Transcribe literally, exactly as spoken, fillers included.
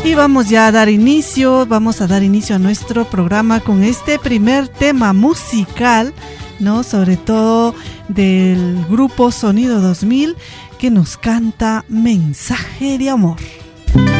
Y vamos ya a dar inicio, vamos a dar inicio a nuestro programa con este primer tema musical, ¿no? Sobre todo del grupo Sonido dos mil, que nos canta Mensaje de Amor.